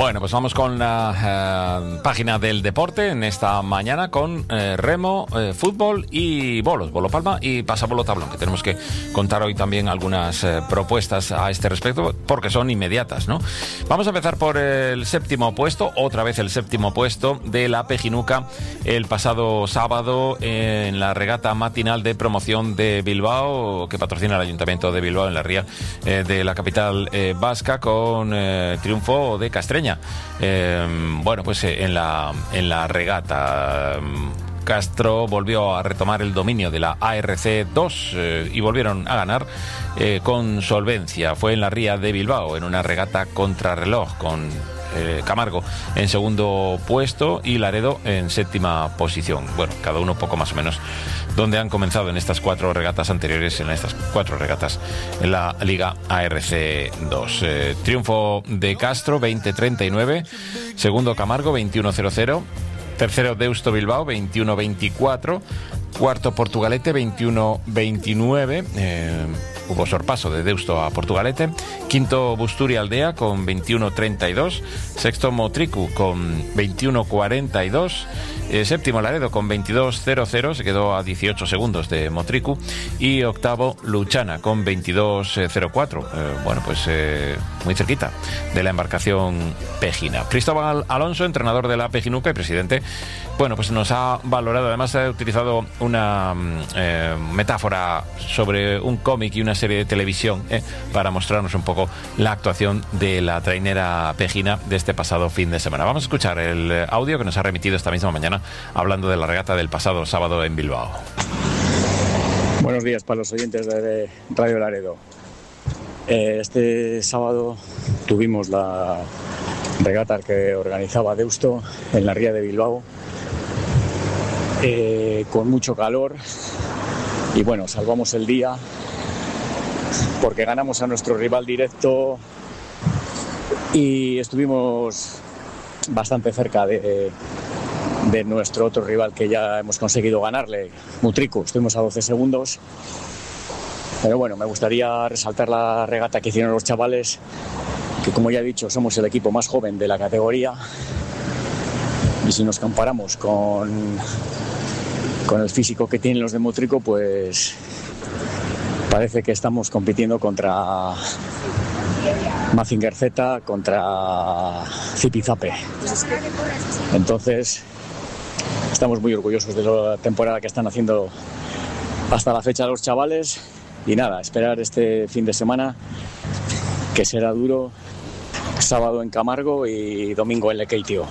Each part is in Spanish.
Bueno, pues vamos con la página del deporte en esta mañana con remo, fútbol y bolos, bolo palma y pasabolo tablón, que tenemos que contar hoy también algunas propuestas a este respecto porque son inmediatas, ¿no? Vamos a empezar por el séptimo puesto, otra vez el séptimo puesto de la Pejinuca el pasado sábado en la regata matinal de promoción de Bilbao que patrocina el Ayuntamiento de Bilbao en la ría de la capital vasca con triunfo de Castreña. Bueno, pues en la regata Castro volvió a retomar el dominio de la ARC 2 y volvieron a ganar con solvencia. Fue en la ría de Bilbao en una regata contrarreloj con Camargo en segundo puesto y Laredo en séptima posición. Bueno, cada uno poco más o menos donde han comenzado en estas cuatro regatas anteriores, en estas cuatro regatas en la Liga ARC 2. Triunfo de Castro 20-39, segundo Camargo 21-0-0, tercero Deusto Bilbao 21-24, cuarto Portugalete 21-29, hubo sorpaso de Deusto a Portugalete, quinto Busturia Aldea con 21-32, sexto Motricu con 21-42, séptimo Laredo con 22-0-0, se quedó a 18 segundos de Motricu, y octavo Luchana con 22-04, bueno, pues muy cerquita de la embarcación pejina. Cristóbal Alonso, entrenador de la Pejinuca y presidente, bueno, pues nos ha valorado, además ha utilizado una metáfora sobre un cómic y una serie de televisión para mostrarnos un poco la actuación de la trainera pejina de este pasado fin de semana. Vamos a escuchar el audio que nos ha remitido esta misma mañana hablando de la regata del pasado sábado en Bilbao. Buenos días para los oyentes de Radio Laredo. Este sábado tuvimos la regata que organizaba Deusto en la ría de Bilbao, con mucho calor, y bueno, salvamos el día porque ganamos a nuestro rival directo y estuvimos bastante cerca de nuestro otro rival que ya hemos conseguido ganarle, Mutricu. Estuvimos a 12 segundos, pero bueno, me gustaría resaltar la regata que hicieron los chavales, que como ya he dicho somos el equipo más joven de la categoría, y si nos comparamos con el físico que tienen los de Motrico, pues parece que estamos compitiendo contra Mazinger Z, contra Zipizape. Entonces estamos muy orgullosos de la temporada que están haciendo hasta la fecha los chavales, y nada, esperar este fin de semana que será duro, sábado en Camargo y domingo en Lekeitio.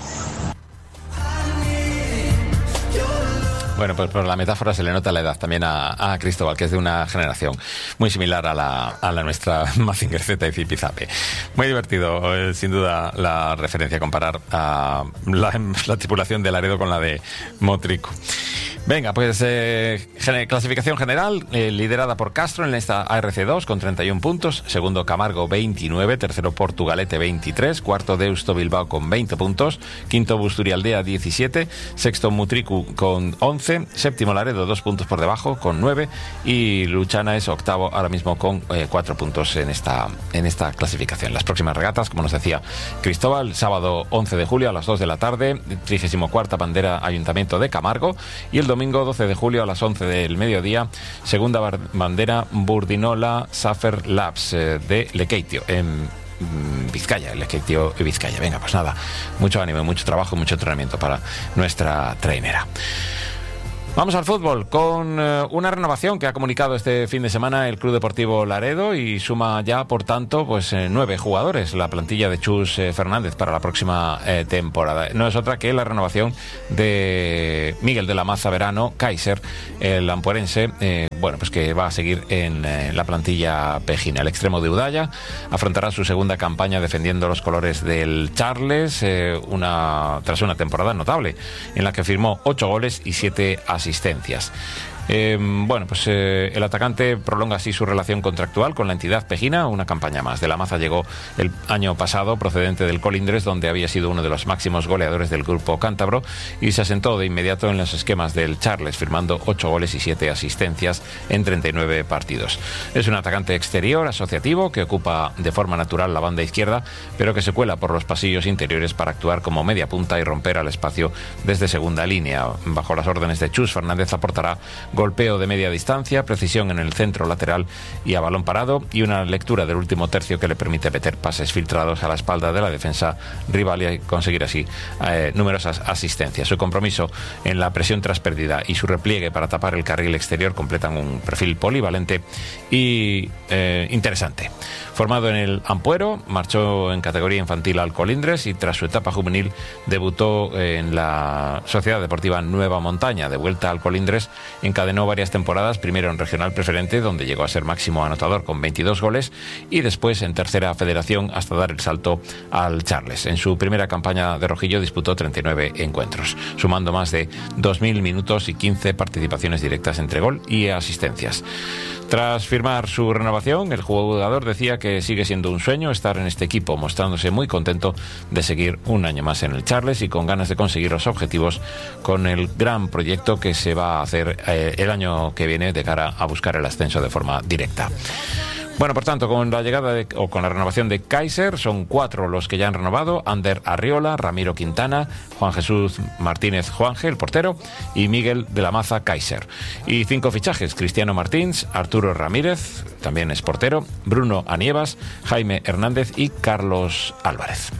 Bueno, pues por la metáfora se le nota la edad también a Cristóbal, que es de una generación muy similar a la nuestra Mazinger Z y Zipizape. Muy divertido, sin duda, la referencia, comparar a la tripulación de Laredo con la de Motricu. Venga, pues clasificación general, liderada por Castro en esta ARC2 con 31 puntos, segundo Camargo 29, tercero Portugalete 23, cuarto Deusto Bilbao con 20 puntos, quinto Busturia Aldea 17, sexto Mutricu con 11, séptimo Laredo 2 puntos por debajo con 9, y Luchana es octavo ahora mismo con 4 puntos en esta clasificación. Las próximas regatas, como nos decía Cristóbal, sábado 11 de julio a las 2 de la tarde, 34ª bandera Ayuntamiento de Camargo, y el domingo 12 de julio a las 11 del mediodía, segunda bandera Burdinola Safer Labs de Lekeitio, en Vizcaya, Lekeitio y Vizcaya. Venga, pues nada, mucho ánimo, mucho trabajo, mucho entrenamiento para nuestra trainera. Vamos al fútbol con una renovación que ha comunicado este fin de semana el Club Deportivo Laredo, y suma ya, por tanto, pues 9 jugadores la plantilla de Chus Fernández para la próxima temporada. No es otra que la renovación de Miguel de la Maza Verano, Kaiser, el ampuerense, bueno, pues que va a seguir en la plantilla pejina. El extremo de Udaya afrontará su segunda campaña defendiendo los colores del Charles, tras una temporada notable en la que firmó 8 goles y 7 asistencias. Bueno, pues el atacante prolonga así su relación contractual con la entidad pejina, una campaña más. De la Maza llegó el año pasado procedente del Colindres, donde había sido uno de los máximos goleadores del grupo cántabro, y se asentó de inmediato en los esquemas del Charles, firmando 8 goles y 7 asistencias en 39 partidos. Es un atacante exterior, asociativo, que ocupa de forma natural la banda izquierda, pero que se cuela por los pasillos interiores para actuar como media punta y romper al espacio desde segunda línea. Bajo las órdenes de Chus, Fernández aportará golpeo de media distancia, precisión en el centro lateral y a balón parado, y una lectura del último tercio que le permite meter pases filtrados a la espalda de la defensa rival y conseguir así numerosas asistencias. Su compromiso en la presión tras pérdida y su repliegue para tapar el carril exterior completan un perfil polivalente y interesante. Formado en el Ampuero, marchó en categoría infantil al Colindres y tras su etapa juvenil debutó en la Sociedad Deportiva Nueva Montaña. De vuelta al Colindres, encadenó varias temporadas, primero en Regional Preferente, donde llegó a ser máximo anotador con 22 goles, y después en Tercera Federación hasta dar el salto al Charles. En su primera campaña de rojillo disputó 39 encuentros, sumando más de 2.000 minutos y 15 participaciones directas entre gol y asistencias. Tras firmar su renovación, el jugador decía que sigue siendo un sueño estar en este equipo, mostrándose muy contento de seguir un año más en el Charles y con ganas de conseguir los objetivos con el gran proyecto que se va a hacer el año que viene de cara a buscar el ascenso de forma directa. Bueno, por tanto, con la llegada con la renovación de Kaiser, son 4 los que ya han renovado: Ander Arriola, Ramiro Quintana, Juan Jesús Martínez Juanje, el portero, y Miguel de la Maza Kaiser. Y 5 fichajes: Cristiano Martins, Arturo Ramírez, también es portero, Bruno Anievas, Jaime Hernández y Carlos Álvarez.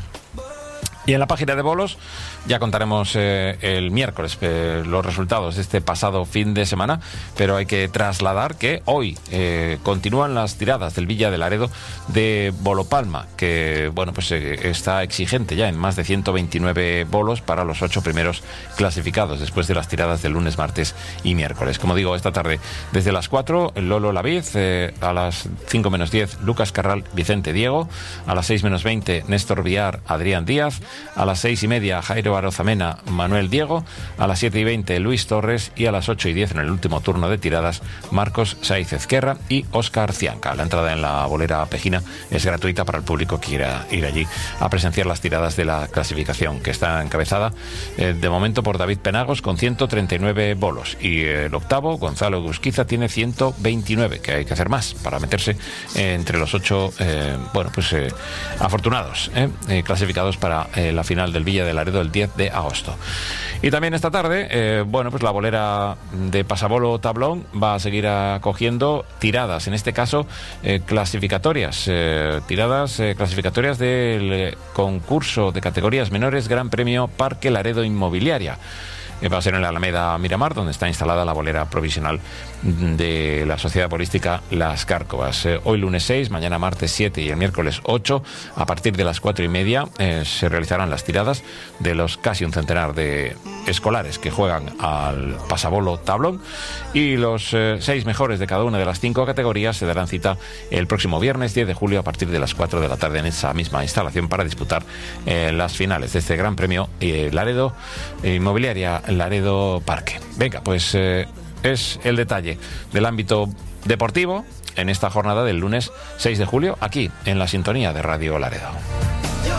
Y en la página de bolos ya contaremos el miércoles los resultados de este pasado fin de semana, pero hay que trasladar que hoy continúan las tiradas del Villa de Laredo de Bolo Palma, que bueno, pues está exigente ya en más de 129 bolos para los 8 primeros clasificados después de las tiradas del lunes, martes y miércoles. Como digo, esta tarde desde las 4 Lolo Lavid, a las 5 menos 10 Lucas Carral, Vicente Diego, a las 6 menos 20 Néstor Villar, Adrián Díaz, a las 6 y media Jairo Arozamena, Manuel Diego, a las 7 y 20 Luis Torres, y a las 8 y 10 en el último turno de tiradas Marcos Saiz Ezquerra y Óscar Cianca. La entrada en la bolera pejina es gratuita para el público que quiera ir allí a presenciar las tiradas de la clasificación, que está encabezada de momento por David Penagos con 139 bolos, y el octavo, Gonzalo Gusquiza, tiene 129, que hay que hacer más para meterse entre los 8 afortunados clasificados para la final del Villa de Laredo el 10 de agosto. Y también esta tarde, pues la bolera de Pasabolo Tablón va a seguir acogiendo tiradas, en este caso clasificatorias, clasificatorias del concurso de categorías menores Gran Premio Parque Laredo Inmobiliaria. Va a ser en la Alameda Miramar, donde está instalada la bolera provisional de la Sociedad Bolística Las Cárcovas. Hoy lunes 6, mañana martes 7 y el miércoles 8, a partir de las 4 y media, se realizarán las tiradas de los casi un centenar de escolares que juegan al Pasabolo Tablón, y los 6 mejores de cada una de las 5 categorías se darán cita el próximo viernes 10 de julio a partir de las 4 de la tarde en esa misma instalación para disputar las finales de este Gran Premio Laredo Inmobiliaria Laredo Parque. Venga, pues es el detalle del ámbito deportivo en esta jornada del lunes 6 de julio, aquí en la sintonía de Radio Laredo.